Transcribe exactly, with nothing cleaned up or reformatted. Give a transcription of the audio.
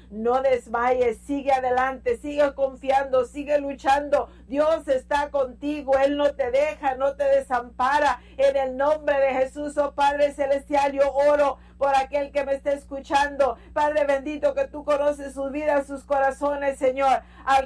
no desmayes, sigue adelante, sigue confiando, sigue luchando. Dios está contigo, Él no te deja, no te desampara. En el nombre de Jesús, oh Padre Celestial, yo oro por aquel que me esté escuchando. Padre bendito, que tú conoces sus vidas, sus corazones, Señor. Al